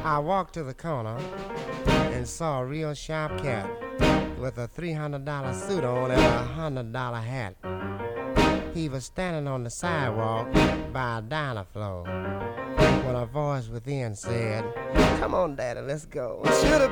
I walked to the corner and saw a real sharp cat with a $300 suit on and a $100 hat. He was standing on the sidewalk by a diner floor when a voice within said, "Come on, Daddy, let's go." Should have